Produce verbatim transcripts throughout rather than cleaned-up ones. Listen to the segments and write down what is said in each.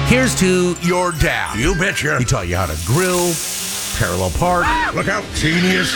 Here's to your dad. You betcha. He taught you how to grill, parallel park. Look out, genius.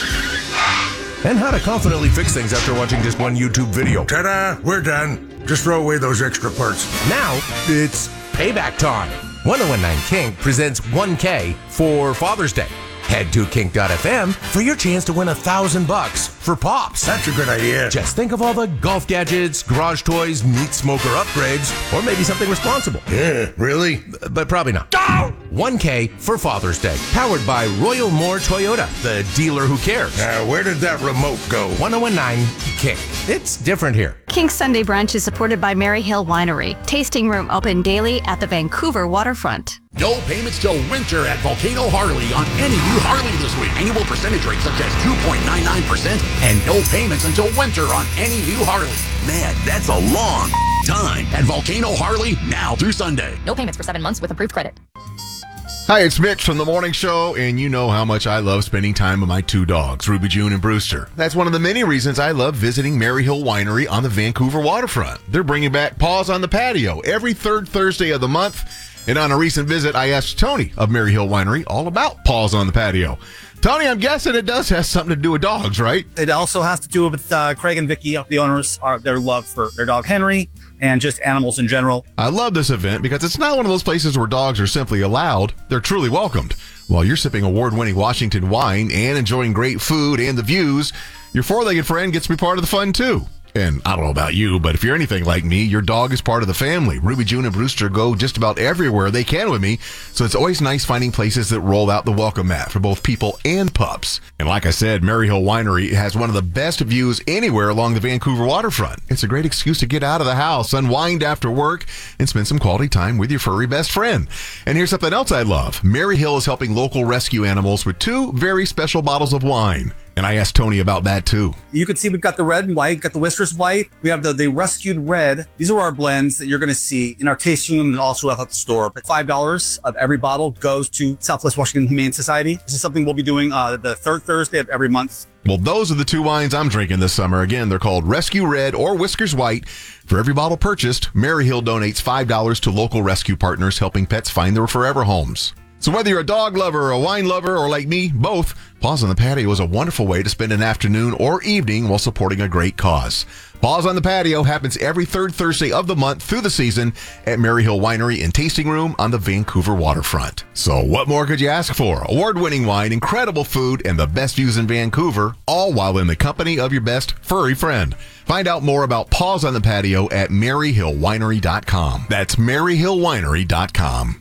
And how to confidently fix things after watching just one YouTube video. Ta-da, we're done. Just throw away those extra parts. Now, it's payback time. ten nineteen Kink presents one K for Father's Day. Head to kink dot f m for your chance to win a thousand bucks for Pops. That's a good idea. Just think of all the golf gadgets, garage toys, meat smoker upgrades, or maybe something responsible. Yeah, really? But probably not. Oh! one K for Father's Day. Powered by Royal Moore Toyota, the dealer who cares. Now, where did that remote go? ten nineteen Kink. It's different here. Kink's Sunday Brunch is supported by Mary Hill Winery. Tasting room open daily at the Vancouver waterfront. No payments till winter at Volcano Harley on any new Harley this week. Annual percentage rates such as two point nine nine percent and no payments until winter on any new Harley. Man, that's a long time at Volcano Harley now through Sunday. No payments for seven months with approved credit. Hi, it's Mitch from The Morning Show, and you know how much I love spending time with my two dogs, Ruby June and Brewster. That's one of the many reasons I love visiting Mary Hill Winery on the Vancouver waterfront. They're bringing back Paws on the Patio every third Thursday of the month, and on a recent visit, I asked Tony of Mary Hill Winery all about Paws on the Patio. Tony, I'm guessing it does have something to do with dogs, right? It also has to do with uh, Craig and Vicky, the owners, are their love for their dog Henry and just animals in general. I love this event because it's not one of those places where dogs are simply allowed. They're truly welcomed. While you're sipping award-winning Washington wine and enjoying great food and the views, your four-legged friend gets to be part of the fun, too. And I don't know about you, but if you're anything like me, your dog is part of the family. Ruby, June, and Brewster go just about everywhere they can with me, so it's always nice finding places that roll out the welcome mat for both people and pups. And like I said, Mary Hill Winery has one of the best views anywhere along the Vancouver waterfront. It's a great excuse to get out of the house, unwind after work, and spend some quality time with your furry best friend. And here's something else I love. Mary Hill is helping local rescue animals with two very special bottles of wine. And I asked Tony about that, too. You can see we've got the red and white, got the Whiskers white. We have the, the rescued red. These are our blends that you're going to see in our tasting room and also at the store. But five dollars of every bottle goes to Southwest Washington Humane Society. This is something we'll be doing uh, the third Thursday of every month. Well, those are the two wines I'm drinking this summer. Again, they're called Rescue Red or Whiskers White. For every bottle purchased, Mary Hill donates five dollars to local rescue partners helping pets find their forever homes. So whether you're a dog lover, a wine lover, or like me, both, Paws on the Patio is a wonderful way to spend an afternoon or evening while supporting a great cause. Paws on the Patio happens every third Thursday of the month through the season at Mary Hill Winery and Tasting Room on the Vancouver waterfront. So what more could you ask for? Award-winning wine, incredible food, and the best views in Vancouver, all while in the company of your best furry friend. Find out more about Paws on the Patio at mary hill winery dot com. That's mary hill winery dot com.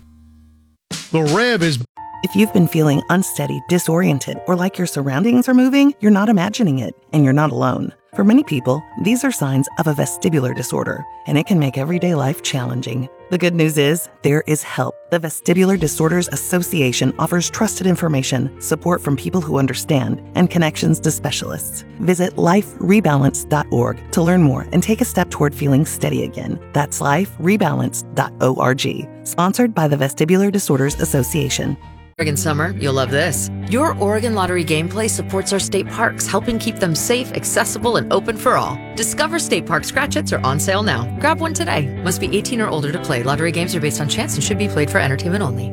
The Rev is... If you've been feeling unsteady, disoriented, or like your surroundings are moving, you're not imagining it, and you're not alone. For many people, these are signs of a vestibular disorder, and it can make everyday life challenging. The good news is, there is help. The Vestibular Disorders Association offers trusted information, support from people who understand, and connections to specialists. Visit life rebalance dot org to learn more and take a step toward feeling steady again. That's life rebalance dot org. Sponsored by the Vestibular Disorders Association. Oregon summer, you'll love this. Your Oregon Lottery gameplay supports our state parks, helping keep them safe, accessible, and open for all. Discover State Park Scratch-Its are on sale now. Grab one today. Must be eighteen or older to play. Lottery games are based on chance and should be played for entertainment only.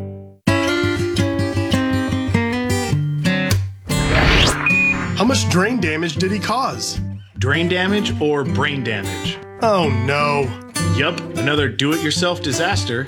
How much drain damage did he cause? Drain damage or brain damage? Oh no. Yup, another do-it-yourself disaster.